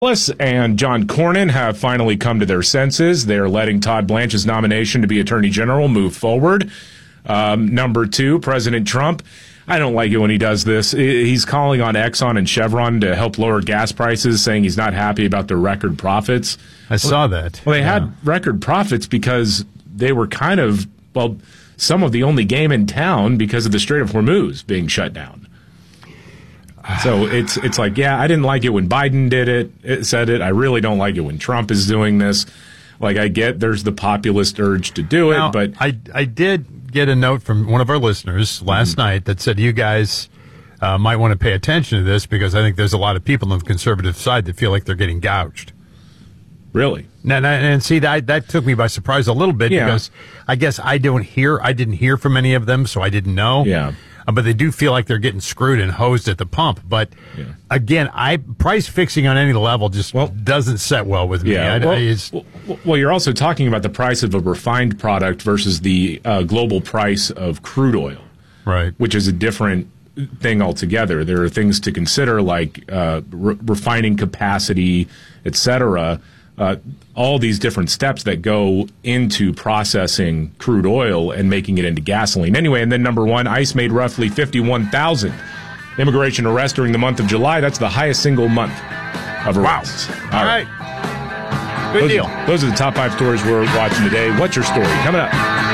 Ellis and John Cornyn have finally come to their senses. They are letting Todd Blanche's nomination to be Attorney General move forward. Number two, President Trump. I don't like it when he does this. He's calling on Exxon and Chevron to help lower gas prices, saying he's not happy about their record profits. I saw that. Well, they had record profits because they were kind of, some of the only game in town because of the Strait of Hormuz being shut down. So it's like, yeah, I didn't like it when Biden said it. I really don't like it when Trump is doing this. Like, I get there's the populist urge to do it, but I did get a note from one of our listeners last night that said you guys might want to pay attention to this because I think there's a lot of people on the conservative side that feel like they're getting gouged. Really? And see, that took me by surprise a little bit because I guess I didn't hear from any of them, so I didn't know. Yeah. But they do feel like they're getting screwed and hosed at the pump. But again, price fixing on any level just doesn't set well with me. Yeah. Well, you're also talking about the price of a refined product versus the global price of crude oil, right? Which is a different thing altogether. There are things to consider like refining capacity, et cetera. All these different steps that go into processing crude oil and making it into gasoline. Anyway, and then number one, ICE made roughly 51,000 immigration arrests during the month of July. That's the highest single month of arrests. Wow. All right. Good deal. Those are the top 5 stories we're watching today. What's your story? Coming up.